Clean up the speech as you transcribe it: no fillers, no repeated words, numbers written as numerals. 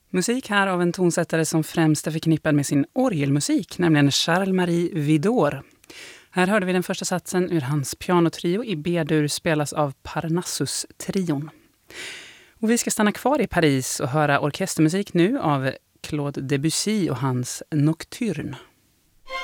Musik här av en tonsättare som främst är förknippad med sin orgelmusik, nämligen Charles-Marie Widor. Här hörde vi den första satsen ur hans pianotrio i B-dur spelas av Parnassus-trion. Och vi ska stanna kvar i Paris och höra orkestermusik nu av Claude Debussy och hans Nocturne.